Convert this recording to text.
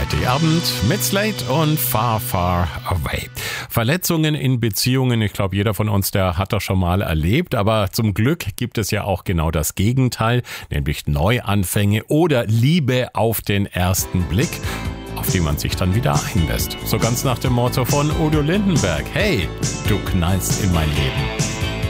Freitagabend mit Slate und Far, Far Away. Verletzungen in Beziehungen, ich glaube, jeder von uns, der hat das schon mal erlebt. Aber zum Glück gibt es ja auch genau das Gegenteil, nämlich Neuanfänge oder Liebe auf den ersten Blick, auf die man sich dann wieder einlässt. So ganz nach dem Motto von Udo Lindenberg. Hey, du knallst in mein Leben.